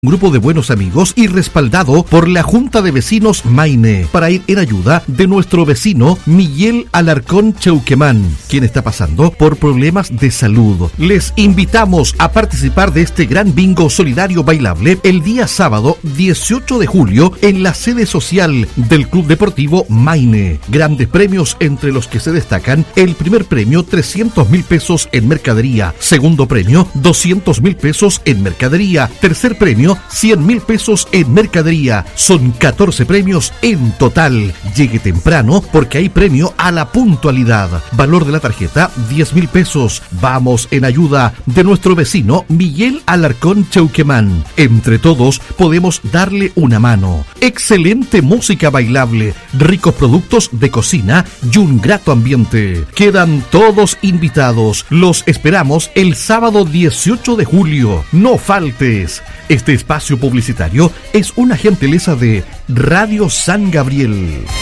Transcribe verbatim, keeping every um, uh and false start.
Grupo de buenos amigos y respaldado por la Junta de Vecinos Maine para ir en ayuda de nuestro vecino Miguel Alarcón Cheuquemán, quien está pasando por problemas de salud. Les invitamos a participar de este gran bingo solidario bailable el día sábado dieciocho de julio en la sede social del Club Deportivo Maine. Grandes premios entre los que se destacan: el primer premio trescientos mil pesos en mercadería, segundo premio doscientos mil pesos en mercadería, tercer premio cien mil pesos en mercadería. Son catorce premios en total. Llegue temprano porque hay premio a la puntualidad. Valor de la tarjeta diez mil pesos. Vamos en ayuda de nuestro vecino Miguel Alarcón Cheuquemán. Entre todos podemos darle una mano. Excelente música bailable, ricos productos de cocina y un grato ambiente. Quedan todos invitados. Los esperamos el sábado dieciocho de julio. No faltes. Este espacio publicitario es una gentileza de Radio San Gabriel.